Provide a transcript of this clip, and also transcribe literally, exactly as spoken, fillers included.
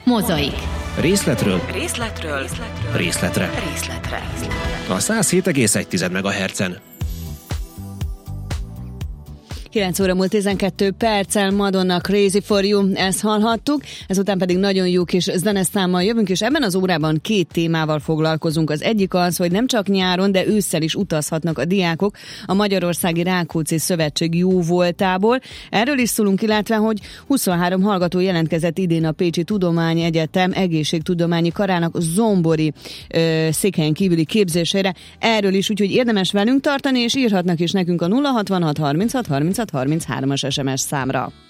Mozaik. Részletről Részletről. Részletről. részletre. Részletre. A száz hét egész egy megahertzen. kilenc óra múlt tizenkét perccel, Madonna Crazy for You, ezt hallhattuk, ezután pedig nagyon jó kis zeneszámmal jövünk, és ebben az órában két témával foglalkozunk. Az egyik az, hogy nem csak nyáron, de ősszel is utazhatnak a diákok a Magyarországi Rákóczi Szövetség jóvoltából. Erről is szólunk, illetve, hogy huszonhárom hallgató jelentkezett idén a Pécsi Tudományegyetem egészségtudományi karának zombori ö, székhelyen kívüli képzésére. Erről is, úgyhogy érdemes velünk tartani, és írhatnak is nekünk a nulla hatvanhat harminchat harminchat harminchárom-as es em es számra.